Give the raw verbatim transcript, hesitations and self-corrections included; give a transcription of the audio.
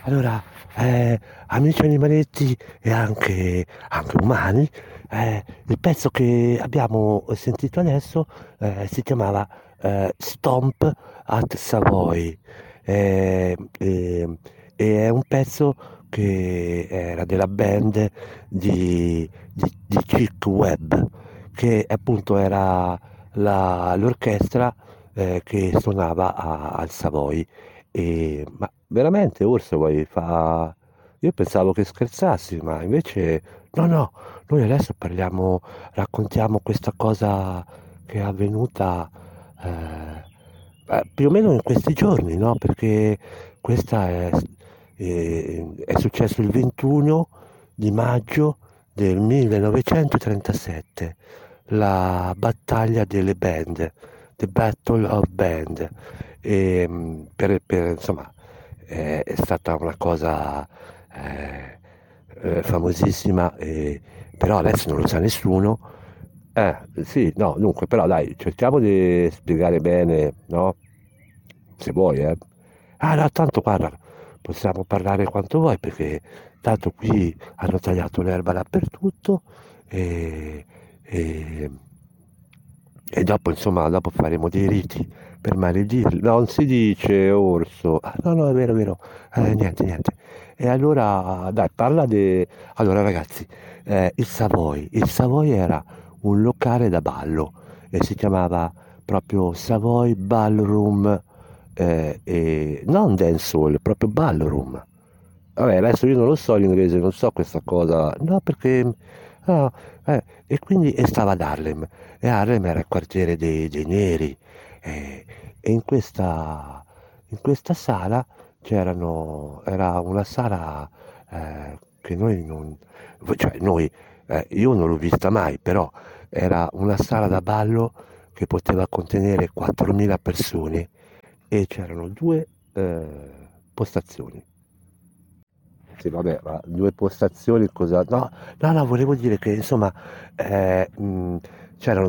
Allora, eh, amici animaletti e anche, anche umani, eh, il pezzo che abbiamo sentito adesso eh, si chiamava eh, Stomp at Savoy. Eh, eh, e è un pezzo che era della band di, di, di Chick Webb, che appunto era la- l'orchestra eh, che suonava a- al Savoy. E, ma veramente Orso vuoi fa... Io pensavo che scherzassi, ma invece no, no, noi adesso parliamo, raccontiamo questa cosa che è avvenuta eh, eh, più o meno in questi giorni, no? Perché questa è, eh, è successo il ventuno di maggio del millenovecentotrentasette, la battaglia delle band, The Battle of Band. E, mh, per, per, insomma, è, è stata una cosa eh, eh, famosissima, e, però adesso non lo sa nessuno. Eh, sì, no, dunque, però dai, cerchiamo di spiegare bene, no? Se vuoi, eh. Ah, no, tanto guarda, possiamo parlare quanto vuoi, perché tanto qui hanno tagliato l'erba dappertutto e, e, e dopo, insomma, dopo faremo dei riti per maledirli. No, non si dice orso. Ah, no, no, è vero, è vero. Eh, niente, niente. E allora, dai, parla di... Allora, ragazzi, eh, il Savoy. Il Savoy era un locale da ballo e si chiamava proprio Savoy Ballroom, eh, e non dancehall, proprio ballroom. Vabbè, adesso io non lo so l'inglese, non so questa cosa. No, perché... no, eh, e quindi e stava ad Harlem. E Harlem era il quartiere dei, dei neri. E, e in questa, in questa sala c'erano... Era una sala eh, che noi non... Cioè, noi... eh, io non l'ho vista mai, però era una sala da ballo che poteva contenere quattromila persone e c'erano due eh, postazioni. Sì, vabbè, ma due postazioni cosa... No, no, no, volevo dire che insomma eh, mh, c'erano